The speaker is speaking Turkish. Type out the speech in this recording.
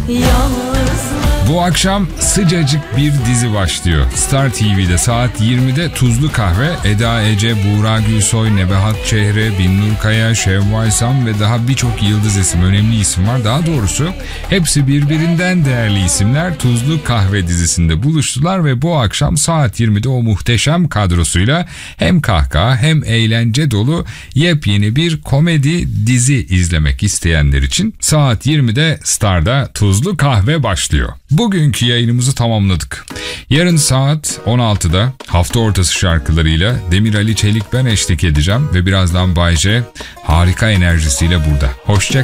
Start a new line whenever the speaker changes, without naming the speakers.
Bu akşam sıcacık bir dizi başlıyor. Star TV'de saat 20'de Tuzlu Kahve, Eda Ece, Buğra Gülsoy, Nebahat Çehre, Binnur Kaya, Şevval Sam ve daha birçok yıldız isim, önemli isim var. Daha doğrusu hepsi birbirinden değerli isimler Tuzlu Kahve dizisinde buluştular ve bu akşam saat 20'de o muhteşem kadrosuyla hem kahkaha hem eğlence dolu yepyeni bir komedi dizi izlemek isteyenler için saat 20'de Star'da Tuzlu Kahve başlıyor. Bugünkü yayınımızı tamamladık. Yarın saat 16'da hafta ortası şarkılarıyla Demir Ali Çelik ben eşlik edeceğim ve birazdan Bay J harika enerjisiyle burada. Hoşça